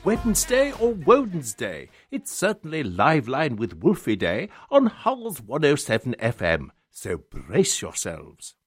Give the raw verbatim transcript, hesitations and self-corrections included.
Wednesday or Wednesday. It's certainly Live Line with Wolfie Day on Hull's one oh seven F M. So brace yourselves.